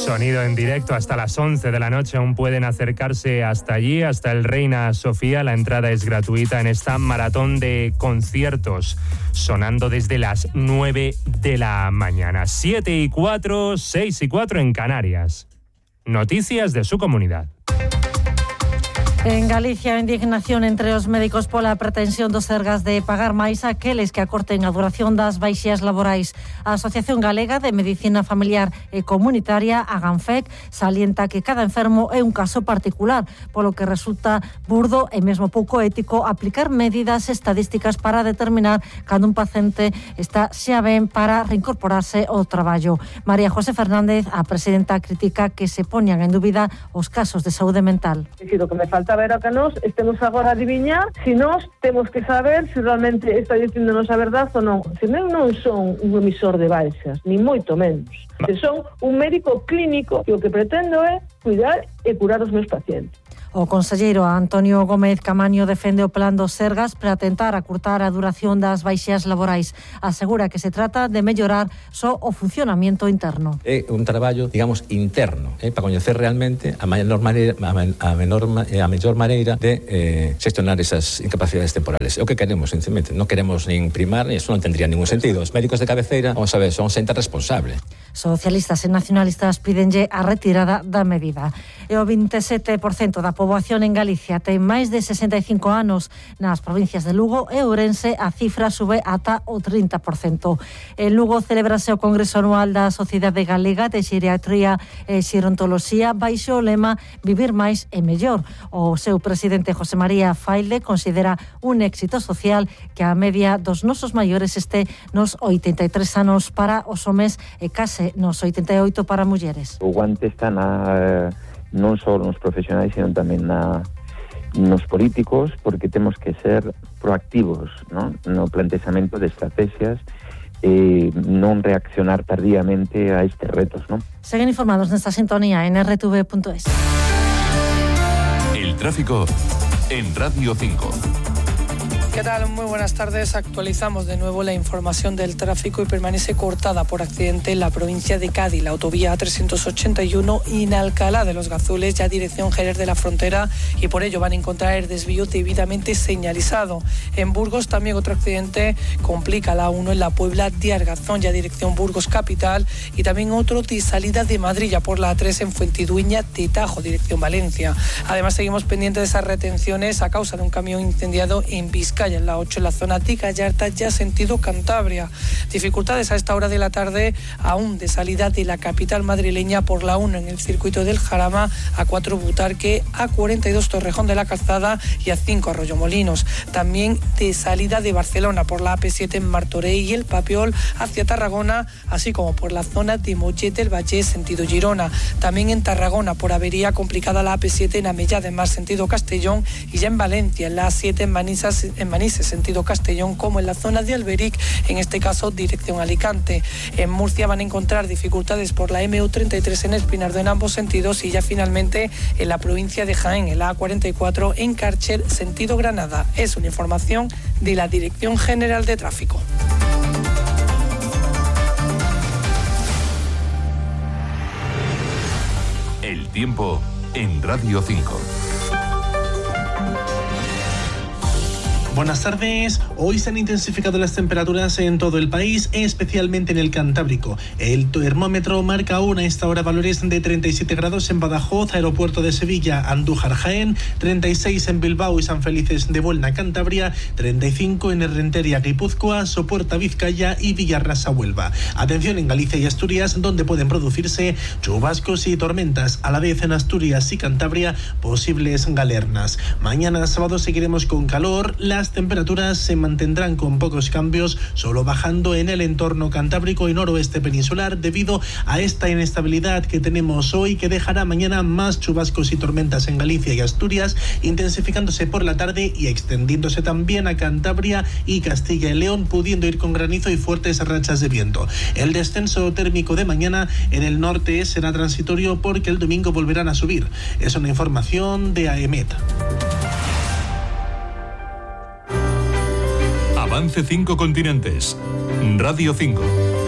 Sonido en directo hasta las 11 de la noche. Aún pueden acercarse hasta allí, hasta el Reina Sofía. La entrada es gratuita en esta maratón de conciertos, sonando desde las 9 de la mañana. 7:04, 6:04 en Canarias. Noticias de su comunidad. En Galicia, indignación entre os médicos pola pretensión dos Sergas de pagar máis aqueles que acorten a duración das baixas laborais. A Asociación Galega de Medicina Familiar e Comunitaria, a GANFEC, salienta que cada enfermo é un caso particular, polo que resulta burdo e mesmo pouco ético aplicar medidas estadísticas para determinar cando un paciente está xa ben para reincorporarse ao traballo. María José Fernández, a presidenta, critica que se poñan en dúbida os casos de saúde mental. O que me falta ver a que nós estemos agora a adiviñar se nós temos que saber se realmente está dicíndonos a verdade ou non. Se non son un emisor de baixas, ni moito menos. Se son un médico clínico que o que pretendo é cuidar e curar os meus pacientes. O conselleiro Antonio Gómez Camaño defende o plan dos Sergas para tentar acurtar a duración das baixas laborais. Asegura que se trata de mellorar só o funcionamento interno. É un traballo, digamos, interno, para coñecer realmente a mellor maneira de xestionar esas incapacidades temporales. É o que queremos, sinceramente. Non queremos nin primar, eso non tendría ningún sentido. Os médicos de cabeceira, vamos a ver, son xente responsable. Socialistas e nacionalistas pídenlle a retirada da medida. E o 27% da poboación en Galicia ten máis de 65 anos. Nas provincias de Lugo e Ourense a cifra sube ata o 30%. En Lugo celebrase o Congreso Anual da Sociedade Galega de Xeriatría e Xerontoloxía baixo o lema Vivir máis e mellor. O seu presidente José María Failde considera un éxito social que a media dos nosos maiores este nos 83 anos para os homes e case nos 88 para mulleres. O guante está non só nos profesionais, sino tamén nos políticos, porque temos que ser proactivos, ¿no? No plantexamento de estrategias e non reaccionar tardíamente a estes retos, ¿no? Seguen informados nesta sintonía en rtv.es. El tráfico en Radio 5. ¿Qué tal? Muy buenas tardes. Actualizamos de nuevo la información del tráfico y permanece cortada por accidente en la provincia de Cádiz. La autovía A381 en Alcalá de los Gazules, ya dirección Jerez de la Frontera, y por ello van a encontrar el desvío debidamente señalizado. En Burgos también otro accidente complica la A1 en la Puebla de Argazón, ya dirección Burgos Capital, y también otro de salida de Madrid ya por la A3 en Fuentidueña de Tajo, dirección Valencia. Además seguimos pendientes de esas retenciones a causa de un camión incendiado en Vizcaya, en la 8, en la zona de Gallarta, ya sentido Cantabria. Dificultades a esta hora de la tarde aún de salida de la capital madrileña por la 1 en el circuito del Jarama, A4 Butarque, A42 Torrejón de la Calzada y A5 Arroyomolinos. También de salida de Barcelona por la AP7 en Martorell y el Papiol hacia Tarragona, así como por la zona de Mollet del Vallès sentido Girona. También en Tarragona por avería complicada la AP7 en Amellá de Mar sentido Castellón, y ya en Valencia en la A7 en Manises sentido Castellón, como en la zona de Alberic, en este caso dirección Alicante. En Murcia van a encontrar dificultades por la MU33 en Espinardo en ambos sentidos, y ya finalmente en la provincia de Jaén, en la A44 en Cárcher sentido Granada. Es una información de la Dirección General de Tráfico. El tiempo en Radio 5. Buenas tardes. Hoy se han intensificado las temperaturas en todo el país, especialmente en el Cantábrico. El termómetro marca aún a esta hora valores de 37 grados en Badajoz, Aeropuerto de Sevilla, Andújar, Jaén, 36 en Bilbao y San Felices de Buelna, Cantabria, 35 en Errenteria, Guipúzcoa, Sopuerta, Vizcaya y Villarrasa, Huelva. Atención en Galicia y Asturias, donde pueden producirse chubascos y tormentas. A la vez en Asturias y Cantabria, posibles galernas. Mañana sábado seguiremos con calor. Las temperaturas se mantendrán con pocos cambios, solo bajando en el entorno cantábrico y noroeste peninsular debido a esta inestabilidad que tenemos hoy, que dejará mañana más chubascos y tormentas en Galicia y Asturias, intensificándose por la tarde y extendiéndose también a Cantabria y Castilla y León, pudiendo ir con granizo y fuertes rachas de viento. El descenso térmico de mañana en el norte será transitorio porque el domingo volverán a subir. Es una información de AEMET. Avance 5 continentes. Radio 5.